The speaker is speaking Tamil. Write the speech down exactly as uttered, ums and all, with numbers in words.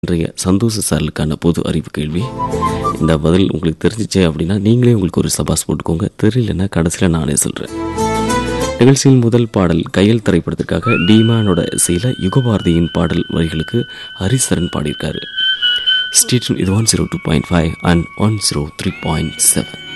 இன்றைய சந்தோஷ சாரலுக்கான பொது அறிவு கேள்வி. இந்த பதில் உங்களுக்கு தெரிஞ்சிச்சே அப்படின்னா நீங்களே உங்களுக்கு ஒரு சபாஸ் போட்டுக்கோங்க. தெரியலன்னா கடைசியில் நானே சொல்கிறேன். நிகழ்ச்சியின் முதல் பாடல் கையல் திரைப்படத்திற்காக டிமானோட இசையில் யுகபாரதியின் பாடல் வரிகளுக்கு ஹரிசரன் பாடியிருக்காரு. ஸ்டேஷன் இது one zero two point five and one zero three point seven.